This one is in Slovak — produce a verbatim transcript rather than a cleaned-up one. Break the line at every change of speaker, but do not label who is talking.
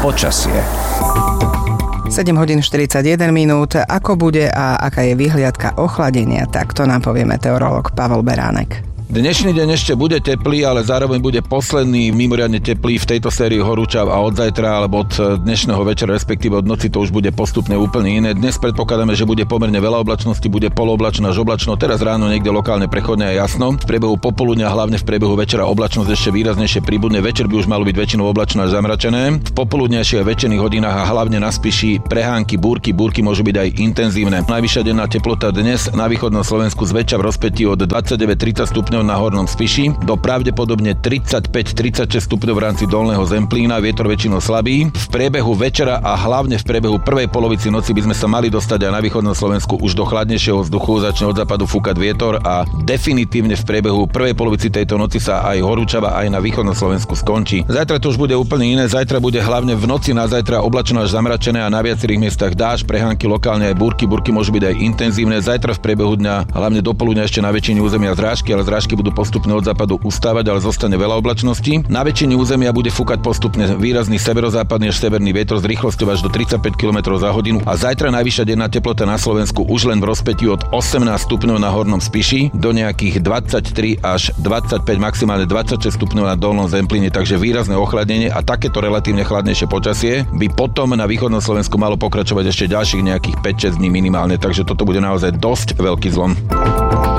Počasie.
sedem hodín štyridsaťjeden minút. Ako bude a aká je vyhliadka ochladenia, tak to nám povie meteorológ Pavel Beránek.
Dnešný deň ešte bude teplý, ale zároveň bude posledný mimoriadne teplý v tejto sérii horúčav a od zajtra alebo od dnešného večera, respektíve od noci to už bude postupne úplne iné. Dnes predpokladáme, že bude pomerne veľa oblačnosti, bude polooblačno až oblačno, teraz ráno niekde lokálne prechodne a jasno. V priebehu popoludňa, hlavne v priebehu večera oblačnosť ešte výraznejšie pribudne. Večer by už malo byť väčšinou oblačno až zamračené. V popoludňajších a večerných hodinách a hlavne na Spiši prehánky, búrky, búrky môžu byť aj intenzívne. Najvyššia denná teplota dnes na východnom Slovensku zväčša v rozpätí od dvadsaťdeväť tridsať stupňov na hornom Spiši do pravdepodobne tridsaťpäť tridsaťšesť stupňov v rámci dolného Zemplína, vietor väčšinou slabý. V priebehu večera a hlavne v priebehu prvej polovici noci by sme sa mali dostať aj na východnom Slovensku už do chladnejšieho vzduchu, začne od západu fúkať vietor a definitívne v priebehu prvej polovici tejto noci sa aj horúčava aj na východnom Slovensku skončí. Zajtra to už bude úplne iné, zajtra bude hlavne v noci na zajtra oblačno až zamračené a na viacerých miestach dážď, prehánky, lokálne aj búrky, búrky môžu byť aj intenzívne. Zajtra v priebehu dňa, hlavne do poludňa ešte na väčšine územia zrážky, ale zrážky budú postupne od západu ustávať, ale zostane veľa oblačností. Na väčšine územia bude fúkať postupne výrazný severozápadný až severný vietor s rýchlosťou až do tridsaťpäť kilometrov za hodinu a zajtra najvyššia denná teplota na Slovensku už len v rozpätí od osemnásť stupňov na hornom Spiši do nejakých dvadsaťtri až dvadsaťpäť, maximálne dvadsaťšesť stupňov na dolnom Zemplíne, takže výrazné ochladenie a takéto relatívne chladnejšie počasie by potom na východnom Slovensku malo pokračovať ešte ďalších nejakých päť šesť dní minimálne, takže toto bude naozaj dosť veľký zlom.